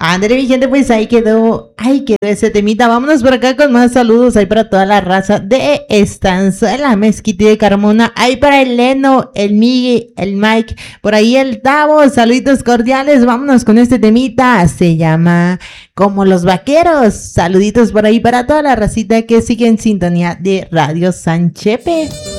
Ándale, mi gente, pues ahí quedó ese temita. Vámonos por acá con más saludos ahí para toda la raza de Estanzuela, Mezquite de Carmona. Ahí para el Leno, el Miguel, el Mike, por ahí el Tavo. Saluditos cordiales. Vámonos con este temita. Se llama Como los Vaqueros. Saluditos por ahí para toda la racita que sigue en sintonía de Radio Sanchepe.